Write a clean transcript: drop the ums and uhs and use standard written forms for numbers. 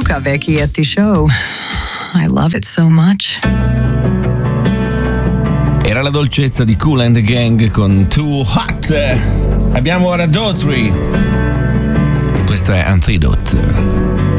Luca Vecchietti Show. I love it so much. Era la dolcezza di Kool and the Gang con Too Hot. Abbiamo ora Daughtry. Questo è Antidote.